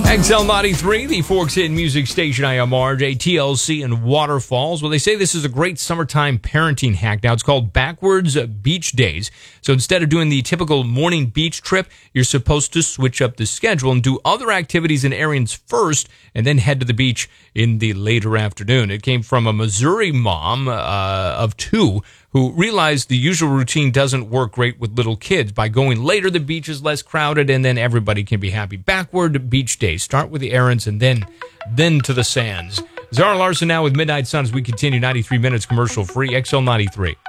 XL93, the Forks Hit Music Station. I am RJ, TLC, and Waterfalls. Well, they say this is a great summertime parenting hack. Now, it's called Backwards Beach Days. So instead of doing the typical morning beach trip, you're supposed to switch up the schedule and do other activities and errands first, and then head to the beach in the later afternoon. It came from a Missouri mom of two who realized the usual routine doesn't work great with little kids. By going later, the beach is less crowded, and then everybody can be happy. Backward beach days. Start with the errands, and then to the sands. Zara Larson now with Midnight Sun as we continue 93 minutes commercial free. XL93.